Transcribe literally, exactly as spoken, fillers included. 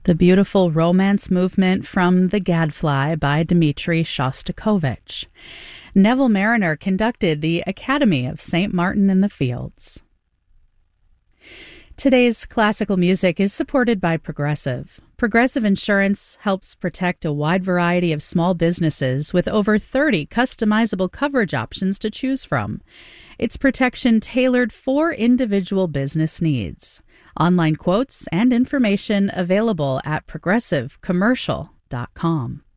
The beautiful romance movement from The Gadfly by Dmitri Shostakovich. Neville Marriner conducted the Academy of Saint Martin in the Fields. Today's classical music is supported by Progressive. Progressive Insurance helps protect a wide variety of small businesses with over thirty customizable coverage options to choose from. It's protection tailored for individual business needs. Online quotes and information available at progressive commercial dot com.